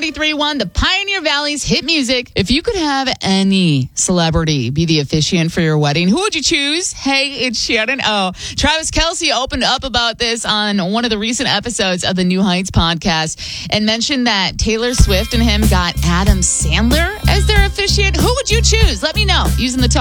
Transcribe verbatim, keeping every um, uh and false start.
ninety-three point one, the Pioneer Valley's hit music. If you could have any celebrity be the officiant for your wedding, who would you choose? Hey, it's Shannon. Oh, Travis Kelce opened up about this on one of the recent episodes of the New Heights podcast and mentioned that Taylor Swift and him got Adam Sandler as their officiant. Who would you choose? Let me know using the